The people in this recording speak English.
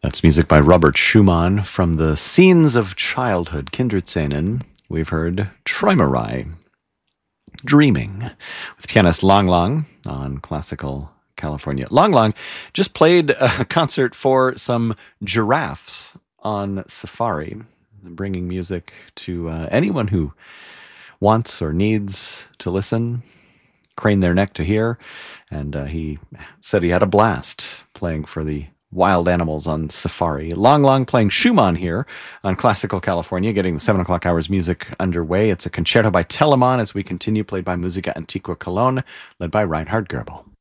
That's music by Robert Schumann from the Scenes of Childhood, Kinderszenen. We've heard Träumerei, Dreaming, with pianist Lang Lang on Classical California. Lang Lang just played a concert for some giraffes on Safari, bringing music to anyone who wants or needs to listen, crane their neck to hear. And he said he had a blast playing for the wild animals on Safari. Lang Lang playing Schumann here on Classical California, getting the 7 o'clock hours music underway. It's a concerto by Telemann as we continue, played by Musica Antiqua Cologne, led by Reinhard Goebel.